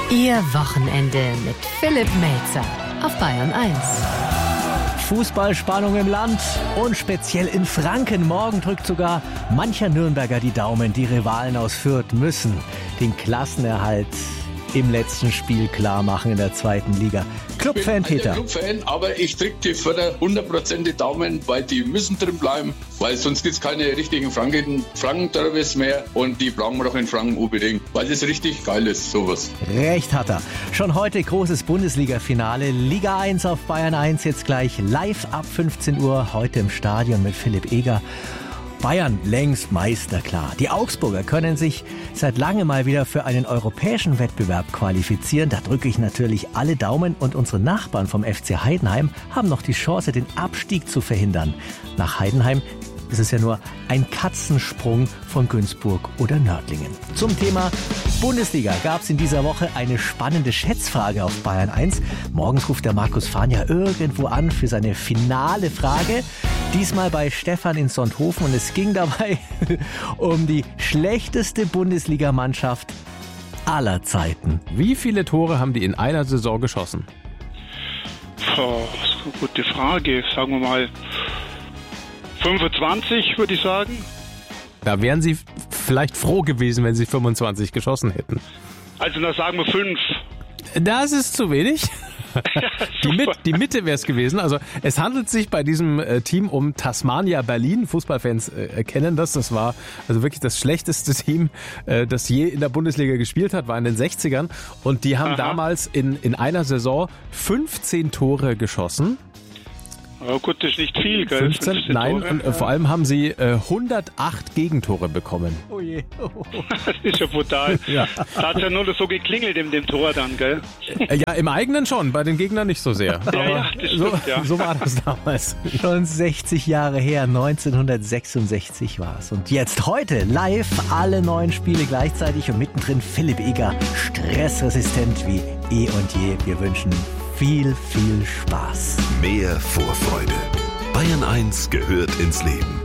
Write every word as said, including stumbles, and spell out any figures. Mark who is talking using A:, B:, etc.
A: Ihr Wochenende mit Philipp Melzer auf Bayern eins.
B: Fußballspannung im Land und speziell in Franken. Morgen drückt sogar mancher Nürnberger die Daumen. Die Rivalen aus Fürth müssen den Klassenerhalt im letzten Spiel klar machen in der zweiten Liga. Clubfan Peter.
C: Ich bin Clubfan, aber ich drücke die Förder hundert Prozent die Daumen, weil die müssen drin bleiben, weil sonst gibt es keine richtigen Franken, Franken-Derbys mehr und die brauchen wir doch in Franken unbedingt, weil das richtig geil ist, sowas.
B: Recht hat er. Schon heute großes Bundesliga-Finale. Liga eins auf Bayern eins, jetzt gleich live ab fünfzehn Uhr, heute im Stadion mit Philipp Eger. Bayern längst Meister, klar. Die Augsburger können sich seit langem mal wieder für einen europäischen Wettbewerb qualifizieren. Da drücke ich natürlich alle Daumen. Und unsere Nachbarn vom F C Heidenheim haben noch die Chance, den Abstieg zu verhindern. Nach Heidenheim ist es ja nur ein Katzensprung von Günzburg oder Nördlingen. Zum Thema Bundesliga gab es in dieser Woche eine spannende Schätzfrage auf Bayern eins. Morgens ruft der Markus Fahn ja irgendwo an für seine finale Frage. Diesmal bei Stefan in Sonthofen und es ging dabei um die schlechteste Bundesligamannschaft aller Zeiten.
D: Wie viele Tore haben die in einer Saison geschossen?
E: Oh, das ist eine gute Frage. Sagen wir mal fünfundzwanzig, würde ich sagen.
D: Da wären sie vielleicht froh gewesen, wenn sie fünfundzwanzig geschossen hätten.
E: Also da sagen wir fünf.
D: Das ist zu wenig. Die, Mit, die Mitte wäre es gewesen. Also es handelt sich bei diesem äh, Team um Tasmania Berlin. Fußballfans äh, kennen das. Das war also wirklich das schlechteste Team, äh, das je in der Bundesliga gespielt hat, war in den sechzigern. Und die haben Aha. damals in, in einer Saison fünfzehn Tore geschossen.
E: Oh gut, das ist nicht viel, gell?
D: fünfzehn, nein, und äh, vor allem haben sie äh, hundertacht Gegentore bekommen.
B: Oh je. Oh.
E: Das ist ja brutal.
D: Ja.
E: Da hat es ja nur so geklingelt in dem Tor dann, gell?
D: Äh, ja, im eigenen schon, bei den Gegnern nicht so sehr.
E: Ja,
D: Aber
E: ja, das
D: so,
E: stimmt, ja.
D: so war das damals.
B: Schon sechzig Jahre her, neunzehnhundertsechsundsechzig war es. Und jetzt heute live alle neun Spiele gleichzeitig und mittendrin Philipp Eger, stressresistent wie eh und je. Wir wünschen viel, viel Spaß.
F: Mehr Vorfreude. Bayern eins gehört ins Leben.